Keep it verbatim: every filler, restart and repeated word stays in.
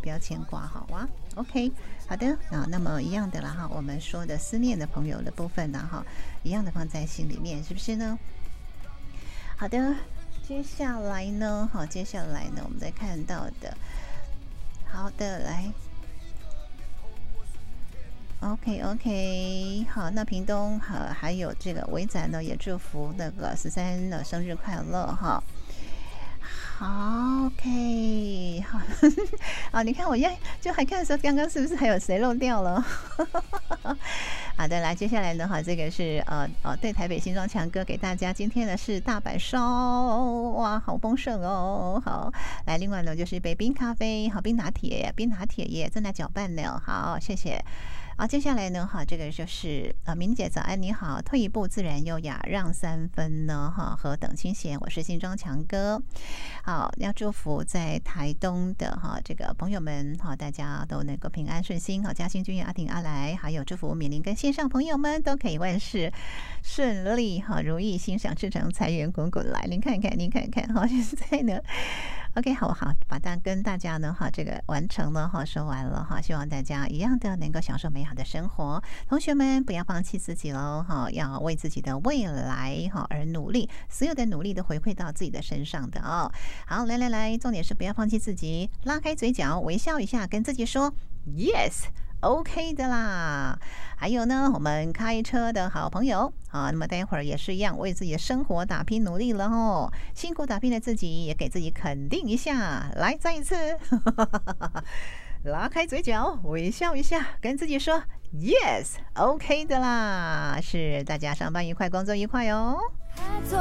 不要牵挂，好啊 OK 好的啊，那么一样的啦哈，我们说的思念的朋友的部分呢哈，一样的放在心里面，是不是呢？好的，接下来呢好，接下来呢我们再看到的，好的来OK OK 好，那屏东好还有这个维仔呢也祝福那个十三的生日快乐哈。好 OK 好啊，你看我要就还看的时候，刚刚是不是还有谁漏掉了？好的，来接下来呢哈，这个是呃呃对台北新庄强哥给大家今天的是大阪烧，哇，好丰盛哦。好，来另外呢就是一杯冰咖啡，好冰拿铁，冰拿铁耶正在搅拌呢，好谢谢。好，接下来呢，哈，这个就是呃，明姐早安，你好，退一步自然优雅，让三分呢，哈，何等清闲，我是新庄强哥，好，要祝福在台东的哈这个朋友们，哈，大家都能够平安顺心，好，嘉兴君、阿婷、阿来，还有祝福敏玲跟线上朋友们都可以万事顺利，哈，如意，心想事成，财源滚滚来，您看看，您看看，哈，现在呢。OK 好好把它跟大家呢哈这个完成了哈说完了哈，希望大家一样的能够享受美好的生活，同学们不要放弃自己喽哈，要为自己的未来哈而努力，所有的努力都回馈到自己的身上的哦。好，来来来，重点是不要放弃自己，拉开嘴角微笑一下，跟自己说 Yes。OK 的啦，还有呢，我们开车的好朋友啊，那么待会儿也是一样，为自己的生活打拼努力了哦，辛苦打拼的自己也给自己肯定一下，来再一次，拉开嘴角微笑一下，跟自己说 Yes，OK 的啦，是大家上班愉快，工作愉快哦。